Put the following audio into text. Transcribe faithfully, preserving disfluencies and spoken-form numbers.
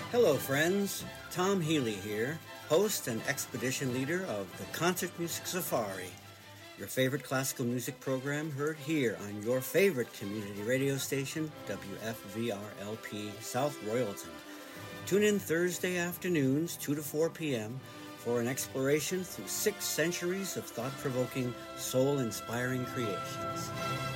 Hello, friends. Tom Healy here, host and expedition leader of the Concert Music Safari, your favorite classical music program heard here on your favorite community radio station, W F V R L P South Royalton. Tune in Thursday afternoons, two to four p.m., for an exploration through six centuries of thought-provoking, soul-inspiring creations.